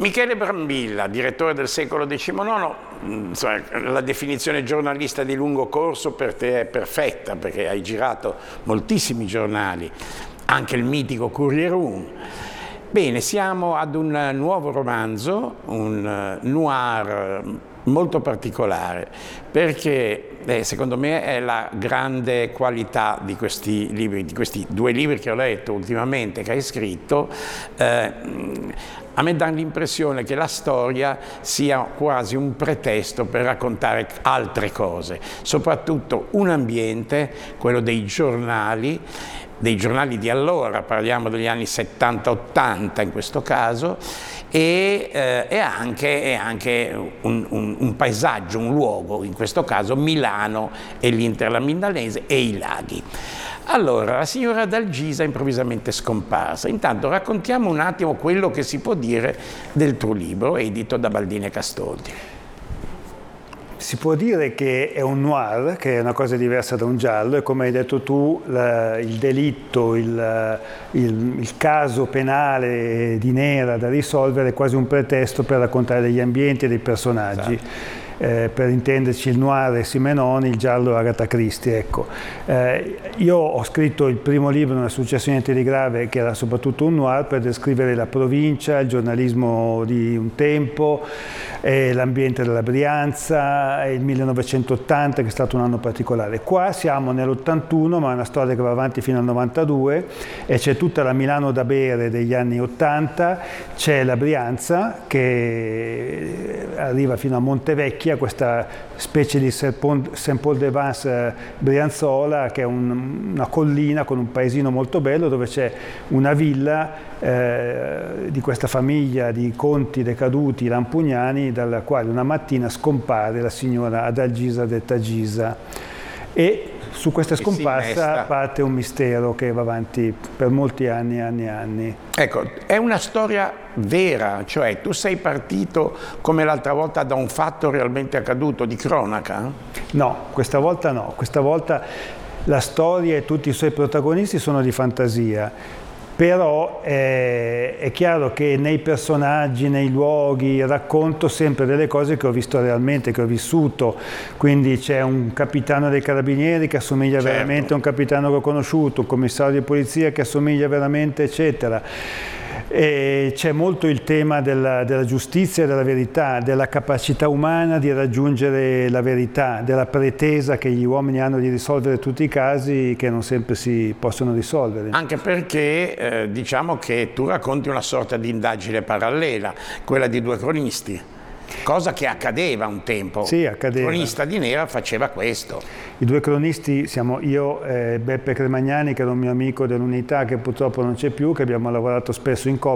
Michele Brambilla, direttore del Secolo XIX, insomma, la definizione giornalista di lungo corso per te è perfetta, perché hai girato moltissimi giornali, anche il mitico Corriere 1. Bene, siamo ad un nuovo romanzo, un noir molto particolare, perché secondo me è la grande qualità di questi libri, di questi due libri che ho letto ultimamente, che hai scritto. A me dà l'impressione che la storia sia quasi un pretesto per raccontare altre cose, soprattutto un ambiente, quello dei giornali di allora, parliamo degli anni 70-80 in questo caso, e anche un paesaggio, un luogo, in questo caso Milano e l'Interlamilanese e i laghi. Allora, la signora Adalgisa è improvvisamente scomparsa. Intanto raccontiamo un attimo quello che si può dire del tuo libro, edito da Baldini e Castoldi. Si può dire che è un noir, che è una cosa diversa da un giallo, e come hai detto tu, il delitto, il caso penale di Nera da risolvere è quasi un pretesto per raccontare degli ambienti e dei personaggi. Esatto. Per intenderci, il noir è Simenoni, il giallo è Agatha Christie. Ecco. Io ho scritto il primo libro, Non è successo niente di grave, che era soprattutto un noir per descrivere la provincia, il giornalismo di un tempo, l'ambiente della Brianza, il 1980 che è stato un anno particolare. Qua siamo nell'81, ma è una storia che va avanti fino al 92 e c'è tutta la Milano da bere degli anni 80, c'è la Brianza che arriva fino a Montevecchia, questa specie di Saint-Paul-de-Vence brianzola, che è una collina con un paesino molto bello dove c'è una villa di questa famiglia di conti decaduti lampugnani, dalla quale una mattina scompare la signora Adalgisa detta Gisa, e su questa scomparsa parte un mistero che va avanti per molti anni. Ecco, è una storia vera, cioè tu sei partito come l'altra volta da un fatto realmente accaduto, di cronaca? No, questa volta no, questa volta la storia e tutti i suoi protagonisti sono di fantasia. Però è chiaro che nei personaggi, nei luoghi, racconto sempre delle cose che ho visto realmente, che ho vissuto. Quindi c'è un capitano dei carabinieri che assomiglia veramente a un capitano che ho conosciuto, un commissario di polizia che assomiglia veramente, eccetera. E c'è molto il tema della giustizia e della verità, della capacità umana di raggiungere la verità, della pretesa che gli uomini hanno di risolvere tutti i casi che non sempre si possono risolvere. Anche perché diciamo che tu racconti una sorta di indagine parallela, quella di due cronisti. Cosa che accadeva un tempo. Sì, accadeva. Il cronista di Nera faceva questo. I due cronisti siamo io e Beppe Cremagnani, che era un mio amico dell'Unità, che purtroppo non c'è più, che abbiamo lavorato spesso in coppia.